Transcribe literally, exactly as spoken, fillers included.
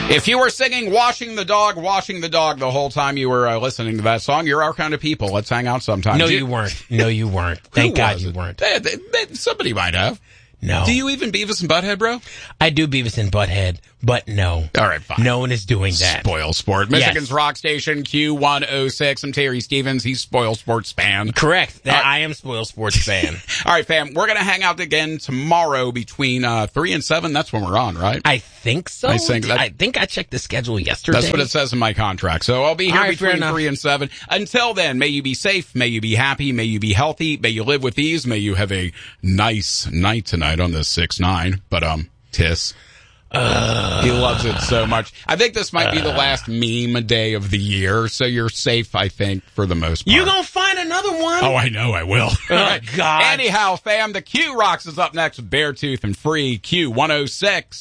If you were singing Washing the Dog, Washing the Dog the whole time you were uh, listening to that song, you're our kind of people. Let's hang out sometime. No, you, you weren't. No, you weren't. Thank God you weren't. They, they, they, somebody might have. No. Do you even Beavis and Butthead, bro? I do Beavis and Butthead, but no. All right, fine. No one is doing that. Spoil Sport. Michigan's Yes. rock station, Q one oh six. I'm Terry Stevens. He's Spoil Sports fan. Correct. That Uh, I am Spoil Sports fan. All right, fam. We're going to hang out again tomorrow between uh, three and seven. That's when we're on, right? I think so. I think that- I think I checked the schedule yesterday. That's what it says in my contract. So I'll be here All right, fair between enough. three and seven. Until then, may you be safe. May you be happy. May you be healthy. May you live with ease. May you have a nice night tonight on this six nine. But, um, Tiss. Uh, he loves it so much. I think this might be the last meme day of the year. So you're safe, I think, for the most part. You gonna find another one? Oh, I know I will. Oh, God. Anyhow, fam, the Q Rocks is up next with Beartooth and Free. Q one oh six.